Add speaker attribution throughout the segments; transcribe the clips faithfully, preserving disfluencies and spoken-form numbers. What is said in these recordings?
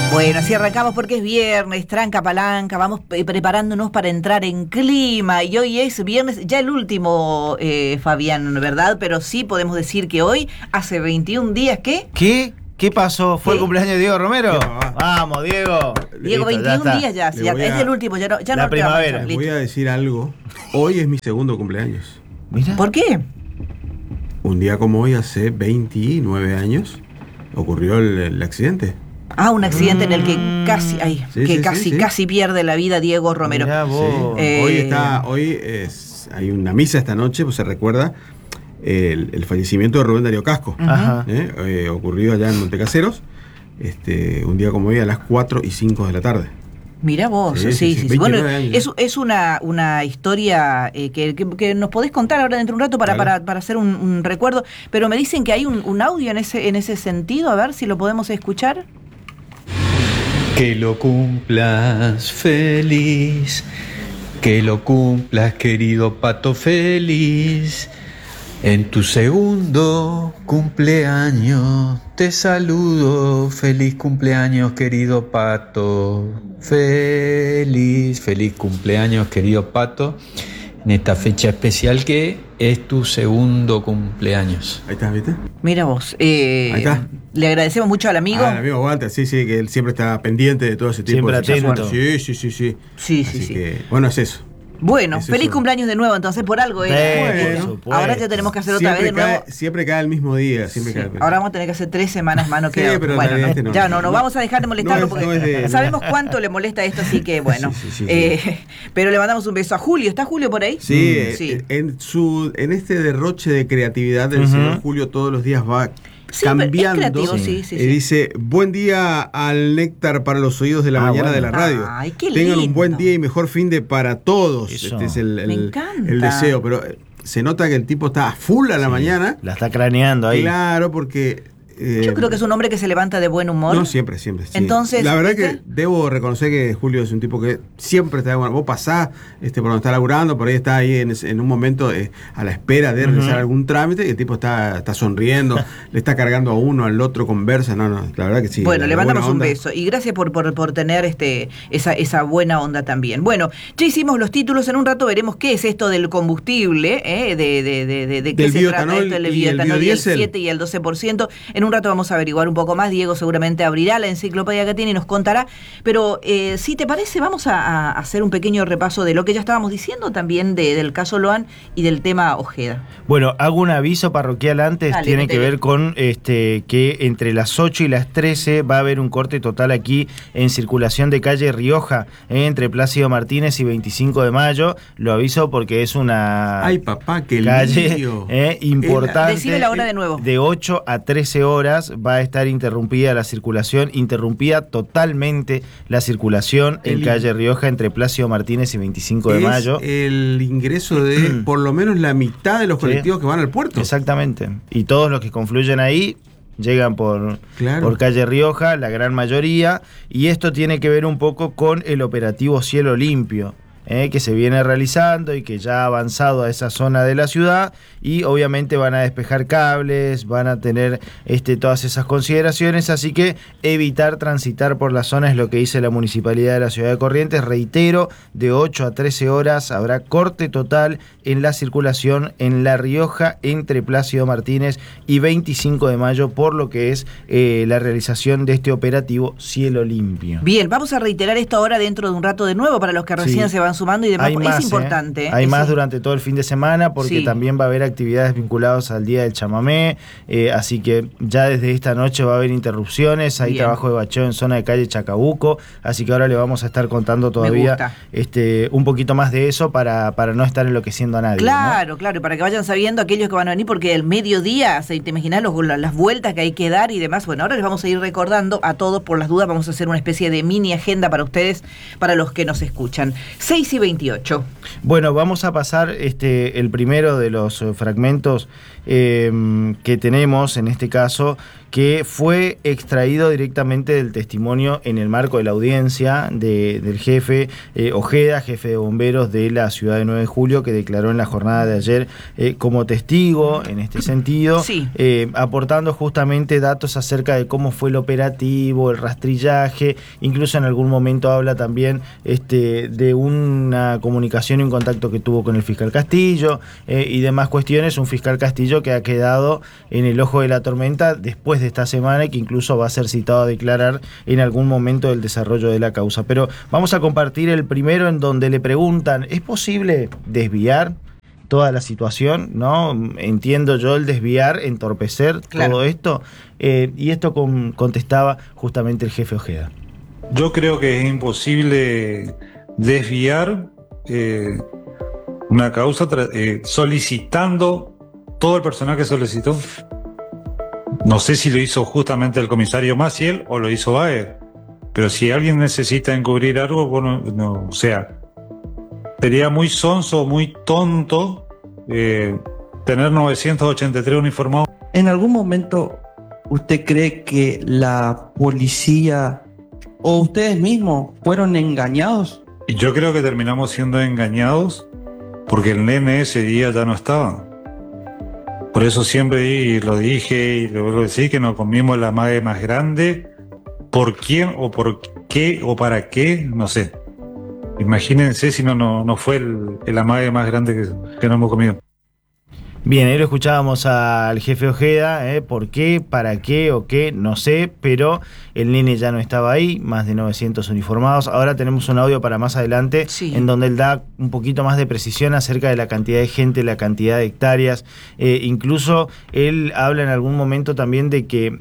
Speaker 1: Bueno, así arrancamos porque es viernes, tranca palanca, vamos eh, preparándonos para entrar en clima y hoy es viernes, ya el último, eh, Fabián, ¿verdad? Pero sí podemos decir que hoy, hace veintiún días, ¿qué?
Speaker 2: ¿Qué? ¿Qué pasó? ¿Fue
Speaker 1: ¿Qué?
Speaker 2: el cumpleaños de Diego Romero?
Speaker 3: ¿Qué?
Speaker 2: Vamos, Diego.
Speaker 1: Diego,
Speaker 2: Listo,
Speaker 1: veintiún
Speaker 2: ya
Speaker 1: días ya,
Speaker 3: Le
Speaker 1: ya
Speaker 3: voy
Speaker 1: es
Speaker 3: a-
Speaker 1: el último, ya no, ya
Speaker 2: La
Speaker 1: no te vamos a
Speaker 2: primavera.
Speaker 1: echar,
Speaker 3: Les voy
Speaker 1: listo.
Speaker 3: a decir algo. Hoy es mi segundo cumpleaños.
Speaker 2: Mira.
Speaker 1: ¿Por qué?
Speaker 3: Un día como hoy, hace veintinueve años, ocurrió el, el accidente.
Speaker 1: Ah, un accidente en el que casi, ay,
Speaker 3: Sí,
Speaker 1: que
Speaker 3: sí,
Speaker 1: casi,
Speaker 3: sí, sí.
Speaker 1: casi pierde la vida Diego Romero.
Speaker 2: Mirá vos.
Speaker 3: Sí.
Speaker 1: Eh,
Speaker 3: Hoy está, hoy es, hay una misa esta noche, pues se recuerda el, el fallecimiento de Rubén Darío Casco,
Speaker 2: Ajá.
Speaker 3: ¿eh? Eh, ocurrido allá en Montecaseros, este, un día como hoy a las cuatro y cinco de la tarde.
Speaker 1: Mira vos, sí,
Speaker 3: Sí,
Speaker 1: sí,
Speaker 3: sí,
Speaker 1: sí.
Speaker 3: sí.
Speaker 1: Bueno,
Speaker 3: veintinueve años.
Speaker 1: es, es una, una historia eh, que, que, que nos podés contar ahora dentro de un rato para,
Speaker 3: Claro.
Speaker 1: para, para hacer un, un recuerdo, pero me dicen que hay un, un audio en ese, en ese sentido, a ver si lo podemos escuchar.
Speaker 4: Que lo cumplas feliz, que lo cumplas querido Pato feliz. En tu segundo cumpleaños te saludo, feliz cumpleaños querido Pato, feliz, feliz cumpleaños querido Pato, en esta fecha especial que es tu segundo cumpleaños.
Speaker 3: Ahí está, ¿viste?
Speaker 1: Mira vos, eh,
Speaker 3: Ahí está.
Speaker 1: le agradecemos mucho al amigo.
Speaker 3: Ah, el amigo Walter, sí, sí, que él siempre está pendiente de todo ese tipo
Speaker 2: Siempre
Speaker 3: de situaciones.
Speaker 2: atento.
Speaker 3: Sí, sí, sí, sí.
Speaker 1: Sí, sí,
Speaker 3: Así
Speaker 1: sí.
Speaker 3: que, bueno, es eso.
Speaker 1: Bueno,
Speaker 3: Es
Speaker 1: feliz
Speaker 3: eso.
Speaker 1: cumpleaños de nuevo, entonces por algo era.
Speaker 2: Sí,
Speaker 1: Eh,
Speaker 3: por
Speaker 2: supuesto.
Speaker 1: ahora ya tenemos que hacer otra
Speaker 3: Siempre
Speaker 1: vez de nuevo.
Speaker 3: cae, siempre cae el mismo día. Siempre
Speaker 1: Sí,
Speaker 3: cae el-
Speaker 1: ahora vamos a tener que hacer tres semanas más, no
Speaker 3: Sí,
Speaker 1: queda.
Speaker 3: pero en
Speaker 1: Bueno,
Speaker 3: realidad este no.
Speaker 1: ya no, no
Speaker 3: No.
Speaker 1: vamos a dejar de molestarlo
Speaker 3: No es-
Speaker 1: porque
Speaker 3: no es de-
Speaker 1: sabemos cuánto le molesta esto, así que bueno.
Speaker 3: Sí, sí, sí, sí.
Speaker 1: Eh, pero le mandamos un beso a Julio. ¿Está Julio por ahí?
Speaker 3: Sí,
Speaker 1: Mm,
Speaker 3: eh,
Speaker 1: sí.
Speaker 3: En, su, en este derroche de creatividad del
Speaker 2: Ujú.
Speaker 3: señor Julio todos los días va
Speaker 1: Sí, pero es
Speaker 3: cambiando.
Speaker 1: creativo, sí, sí,
Speaker 3: Eh,
Speaker 1: sí.
Speaker 3: Dice, buen día al néctar para los oídos de la
Speaker 2: Ah,
Speaker 3: mañana
Speaker 2: bueno.
Speaker 3: de la radio.
Speaker 1: Ay, qué
Speaker 3: Tengan un
Speaker 1: lindo.
Speaker 3: buen día y mejor fin de para todos.
Speaker 2: Eso.
Speaker 3: Este es el, el-
Speaker 1: Me encanta.
Speaker 3: el deseo, pero eh, se nota que el tipo está a full a la
Speaker 2: Sí,
Speaker 3: mañana.
Speaker 2: La está craneando ahí.
Speaker 3: Claro, porque... eh,
Speaker 1: Yo creo que es un hombre que se levanta de buen humor.
Speaker 3: No, siempre, siempre. sí.
Speaker 1: Entonces,
Speaker 3: la verdad
Speaker 1: ¿viste?
Speaker 3: que debo reconocer que Julio es un tipo que siempre está de bueno. Vos pasás este, por donde está laburando, por ahí está ahí en, ese- en un momento eh, a la espera de realizar
Speaker 2: Ujú.
Speaker 3: algún trámite y el tipo está, está sonriendo, le está cargando a uno, al otro, conversa. No, no, la verdad que sí.
Speaker 1: Bueno,
Speaker 3: la-
Speaker 1: le
Speaker 3: la
Speaker 1: mandamos
Speaker 3: buena
Speaker 1: un
Speaker 3: onda.
Speaker 1: beso y gracias por, por, por tener este esa, esa buena onda también. Bueno, ya hicimos los títulos, en un rato veremos qué es esto del combustible, ¿eh? de, de, de, de, de qué
Speaker 3: Del
Speaker 1: se trata
Speaker 3: bioetanol
Speaker 1: esto, el
Speaker 3: y el
Speaker 1: bioetanol y el
Speaker 3: biodiesel.
Speaker 1: siete y el doce por ciento. En un rato vamos a averiguar un poco más. Diego seguramente abrirá la enciclopedia que tiene y nos contará. Pero eh, si te parece, vamos a, a hacer un pequeño repaso de lo que ya estábamos diciendo también de, del caso Loan y del tema Ojeda.
Speaker 2: Bueno, hago un aviso parroquial antes,
Speaker 1: Dale,
Speaker 2: tiene
Speaker 1: metele.
Speaker 2: que ver con este que entre las ocho y las trece va a haber un corte total aquí en circulación de calle Rioja, eh, entre Plácido Martínez y veinticinco de mayo. Lo aviso porque es una
Speaker 3: Ay, papá, qué
Speaker 2: calle
Speaker 3: lío.
Speaker 2: eh, importante.
Speaker 1: Decime la hora de nuevo.
Speaker 2: De ocho a trece horas va a estar interrumpida la circulación, interrumpida totalmente la circulación en
Speaker 3: El-
Speaker 2: calle Rioja entre Plácido Martínez y veinticinco de
Speaker 3: Es
Speaker 2: mayo.
Speaker 3: el ingreso de por lo menos la mitad de los
Speaker 2: Sí.
Speaker 3: colectivos que van al puerto.
Speaker 2: Exactamente. Y todos los que confluyen ahí llegan por,
Speaker 3: Claro.
Speaker 2: por calle Rioja, la gran mayoría, y esto tiene que ver un poco con el operativo Cielo Limpio, eh, que se viene realizando y que ya ha avanzado a esa zona de la ciudad, y obviamente van a despejar cables, van a tener este, todas esas consideraciones, así que evitar transitar por la zona es lo que dice la Municipalidad de la Ciudad de Corrientes. Reitero, de ocho a trece horas habrá corte total en la circulación en La Rioja entre Plácido Martínez y veinticinco de mayo, por lo que es eh, la realización de este operativo Cielo Limpio.
Speaker 1: Bien, vamos a reiterar esto ahora dentro de un rato de nuevo para los que recién
Speaker 2: Sí.
Speaker 1: se van sumando y demás.
Speaker 2: Hay más,
Speaker 1: es importante.
Speaker 2: ¿eh? Hay
Speaker 1: es
Speaker 2: más
Speaker 1: im-
Speaker 2: durante todo el fin de semana porque
Speaker 1: Sí.
Speaker 2: también va a haber actividades vinculadas al Día del Chamamé, eh, así que ya desde esta noche va a haber interrupciones, hay
Speaker 1: Bien.
Speaker 2: trabajo de bacheo en zona de calle Chacabuco, así que ahora le vamos a estar contando todavía
Speaker 1: gusta.
Speaker 2: este, un poquito más de eso para, para no estar enloqueciendo a nadie. ¿no?
Speaker 1: Claro, claro, y para que vayan sabiendo aquellos que van a venir, porque el mediodía, se- te imaginas los- las vueltas que hay que dar y demás. Bueno, ahora les vamos a ir recordando a todos por las dudas, vamos a hacer una especie de mini agenda para ustedes, para los que nos escuchan. seis seis y veintiocho.
Speaker 2: Bueno, vamos a pasar este el primero de los eh, fragmentos eh, que tenemos en este caso, que fue extraído directamente del testimonio en el marco de la audiencia de, del jefe eh, Ojeda, jefe de bomberos de la ciudad de nueve de julio, que declaró en la jornada de ayer eh, como testigo en este sentido,
Speaker 1: sí.
Speaker 2: eh, aportando justamente datos acerca de cómo fue el operativo, el rastrillaje, incluso en algún momento habla también este, de una comunicación y un contacto que tuvo con el fiscal Castillo eh, y demás cuestiones, un fiscal Castillo que ha quedado en el ojo de la tormenta después de esta semana y que incluso va a ser citado a declarar en algún momento del desarrollo de la causa. Pero vamos a compartir el primero, en donde le preguntan, ¿es posible desviar toda la situación? ¿No? Entiendo yo el desviar, entorpecer claro. todo esto. Eh, y esto con, contestaba justamente el jefe Ojeda.
Speaker 5: Yo creo que es imposible desviar eh, una causa eh, solicitando todo el personal que solicitó. No sé si lo hizo justamente el comisario Maciel o lo hizo Baer, pero si alguien necesita encubrir algo, bueno, no, o sea, sería muy sonso, muy tonto eh, tener novecientos ochenta y tres uniformados.
Speaker 6: ¿En algún momento usted cree que la policía o ustedes mismos fueron engañados?
Speaker 5: Y yo creo que terminamos siendo engañados porque el nene ese día ya no estaba. Por eso siempre y lo dije y lo vuelvo a decir, que nos comimos la mague más grande. ¿Por quién o por qué o para qué? No sé. Imagínense si no, no, no fue el, el amague más grande que, que nos hemos comido.
Speaker 2: Bien, ahí lo escuchábamos al jefe Ojeda, ¿eh? ¿Por qué? ¿Para qué? ¿O qué? No sé, pero el nene ya no estaba ahí, más de novecientos uniformados. Ahora tenemos un audio para más adelante, sí. en donde él da un poquito más de precisión acerca de la cantidad de gente, la cantidad de hectáreas. Eh, incluso él habla en algún momento también de que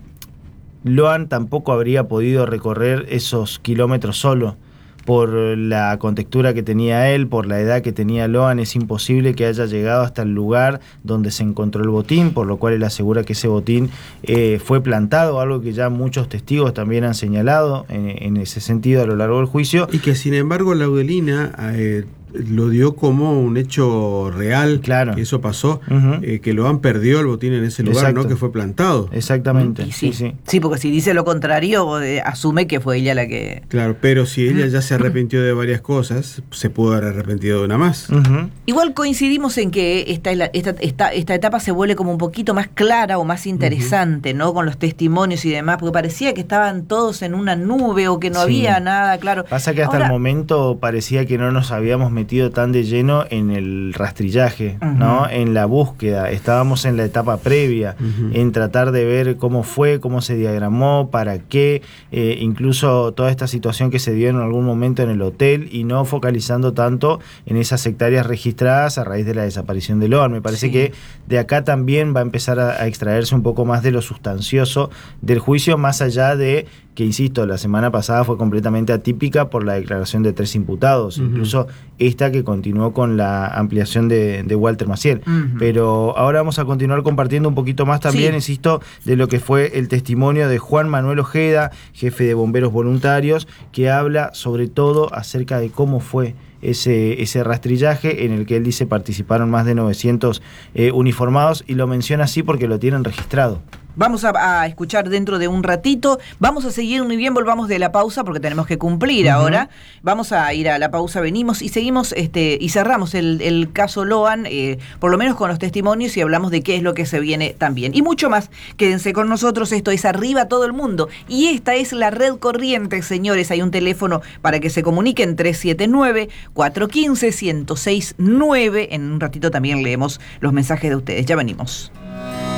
Speaker 2: Loan tampoco habría podido recorrer esos kilómetros solo. Por la contextura que tenía él, por la edad que tenía Loan, es imposible que haya llegado hasta el lugar donde se encontró el botín, por lo cual él asegura que ese botín eh, fue plantado, algo que ya muchos testigos también han señalado en, en ese sentido a lo largo del juicio.
Speaker 3: Y que sin embargo Laudelina eh, lo dio como un hecho real,
Speaker 2: claro.
Speaker 3: que eso pasó,
Speaker 2: uh-huh.
Speaker 3: eh, que Loan perdió el botín en ese lugar,
Speaker 2: Exacto.
Speaker 3: no que fue plantado.
Speaker 2: Exactamente.
Speaker 1: Y sí,
Speaker 2: sí, sí.
Speaker 1: sí, porque si dice lo contrario, eh, asume que fue ella la que...
Speaker 3: Claro, pero si ella ya se arrepintió de varias cosas, se pudo haber arrepentido de una más.
Speaker 2: Uh-huh.
Speaker 1: Igual coincidimos en que esta, esta, esta, esta etapa se vuelve como un poquito más clara o más interesante, uh-huh. ¿no? Con los testimonios y demás, porque parecía que estaban todos en una nube o que no sí. había nada, claro.
Speaker 2: Pasa que hasta Ahora, el momento parecía que no nos habíamos metido tan de lleno en el rastrillaje, uh-huh. ¿no? En la búsqueda. Estábamos en la etapa previa, uh-huh. en tratar de ver cómo fue, cómo se diagramó, para qué, eh, incluso toda esta situación que se dio en algún momento en el hotel, y no focalizando tanto en esas hectáreas registradas a raíz de la desaparición de Loan. Me parece sí. que de acá también va a empezar a, a extraerse un poco más de lo sustancioso del juicio, más allá de que, insisto, la semana pasada fue completamente atípica por la declaración de tres imputados, uh-huh. incluso esta que continuó con la ampliación de, de Walter Maciel. Uh-huh. Pero ahora vamos a continuar compartiendo un poquito más también, sí. insisto, de lo que fue el testimonio de Juan Manuel Ojeda, jefe de bomberos voluntarios, que habla sobre todo acerca de cómo fue ese, ese rastrillaje, en el que él dice participaron más de novecientos eh, uniformados, y lo menciona así porque lo tienen registrado.
Speaker 1: Vamos a, a escuchar dentro de un ratito. Vamos a seguir muy bien, volvamos de la pausa porque tenemos que cumplir uh-huh. ahora. Vamos a ir a la pausa, venimos y seguimos este y cerramos el, el caso Loan, eh, por lo menos con los testimonios, y hablamos de qué es lo que se viene también. Y mucho más. Quédense con nosotros, esto es Arriba Todo el Mundo. Y esta es la Red Corrientes, señores. Hay un teléfono para que se comuniquen, tres siete nueve, cuatro uno cinco, uno cero seis nueve. En un ratito también leemos los mensajes de ustedes. Ya venimos.